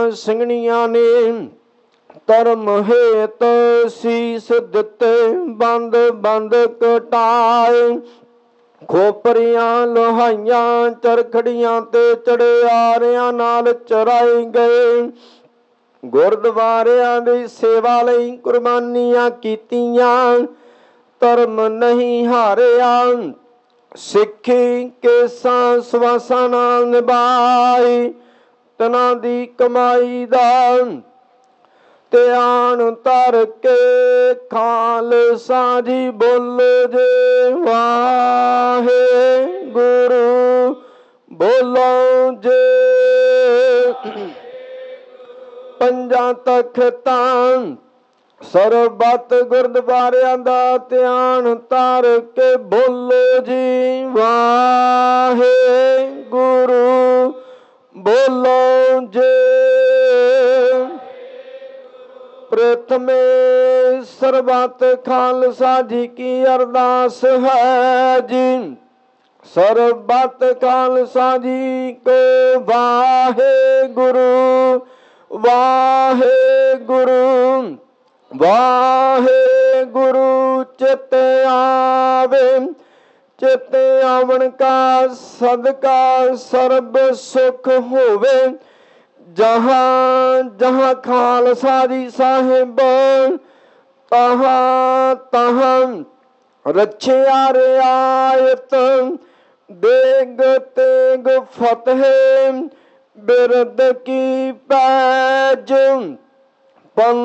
ਸਿੰਘਣੀਆਂ ਨੇ ਧਰਮ ਹੇਤ ਸੀਸ ਦਿੱਤੇ, ਬੰਦ ਬੰਦ ਕਟਾਏ। ਖੋਪਰੀਆਂ ਲੋਹਾਈਆਂ ਚਰਖੜੀਆਂ ਤੇ ਚੜਿਆਰਿਆਂ ਨਾਲ ਚਰਾਏ ਗਏ। ਗੁਰਦੁਆਰਿਆਂ ਦੀ ਸੇਵਾ ਲਈ ਕੁਰਬਾਨੀਆਂ ਕੀਤੀਆਂ, ਧਰਮ ਨਹੀਂ ਹਾਰਿਆ। ਸਿੱਖੀ ਕੇਸਾਂ ਸਵਾਸਾਂ ਨਾਲ ਨਿਭਾਈ, ਤਨਾਂ ਦੀ ਕਮਾਈ ਦਾ ਧਿਆਨ ਧਰ ਕੇ ਖਾਲਸਾ ਜੀ ਬੋਲੋ ਜੇ ਵਾਹਿਗੁਰੂ, ਬੋਲੋ ਜੇ। ਪੰਜਾਂ ਤਖਤਾਂ ਸਰਬੱਤ ਗੁਰਦੁਆਰਿਆਂ ਦਾ ਧਿਆਨ ਧਰ ਕੇ ਬੋਲੋ ਜੀ ਵਾਹਿਗੁਰੂ, ਬੋਲੋ ਜੇ। ਪ੍ਰਥਮੇ ਸਰਬੱਤ ਖਾਲਸਾ ਜੀ ਕੀ ਅਰਦਾਸ ਹੈ ਜੀ। ਸਰਬੱਤ ਖਾਲਸਾ ਜੀ ਕੋ ਵਾਹਿਗੁਰੂ, ਵਾਹਿਗੁਰੂ, ਵਾਹਿਗੁਰੂ। ਚਿਤ ਆਵੇ, ਚਿਤ ਆਵਣ ਕਾ ਸਦਕਾ ਸਰਬ ਸੁਖ ਹੋਵੇ। ਜਹਾਂ ਜਹਾਂ ਖਾਲਸਾ ਜੀ ਸਾਹਿਬ, ਤਹਾਂ ਤਹਾਂ ਰੱਛਿਆ ਰਿਆਇਤ। ਦੇਗ ਤੇਗ ਫਤਿਹ ਬਿਰਦ ਕੀ ਪੈਜ।